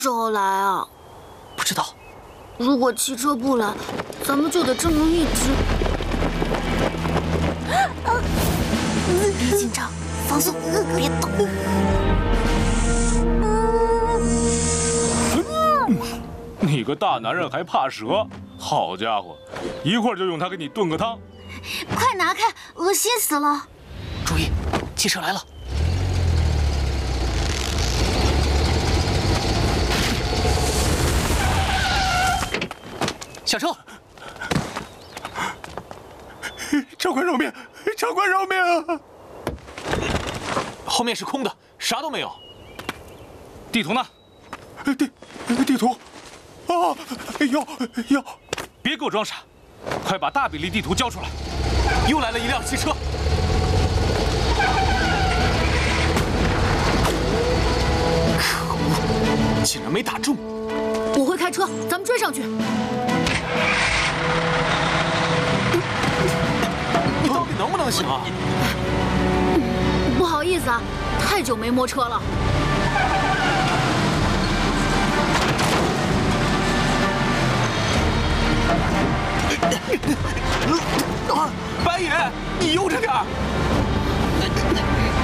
时候来啊？ 不知道。 如果汽车不来，咱们就得这么一直。别紧张，放松，别动。 你个大男人还怕蛇？好家伙，一会儿就用它给你炖个汤。 快拿开，恶心死了！ 注意，汽车来了。 下车！ 长官饶命！长官饶命啊！ 后面是空的，啥都没有。 地图呢？ 地图。啊，有！ 别给我装傻，快把大比例地图交出来！ 又来了一辆汽车。可恶，竟然没打中！ 我会开车，咱们追上去。 你到底能不能行啊？ 不好意思啊，太久没摸车了。 白野，你悠着点儿。